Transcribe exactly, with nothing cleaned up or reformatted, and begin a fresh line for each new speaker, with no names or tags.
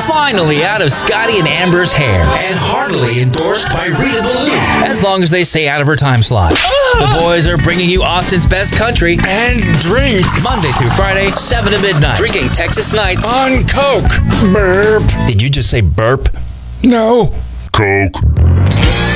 finally out of Scotty and Amber's hair and heartily endorsed by Rita Ballou, as long as they stay out of her time slot. The boys are bringing you Austin's best country
and drink
Monday through Friday, seven to midnight. Drinking Texas Nights
on Coke.
Burp. Did you just say burp?
No.
Coke.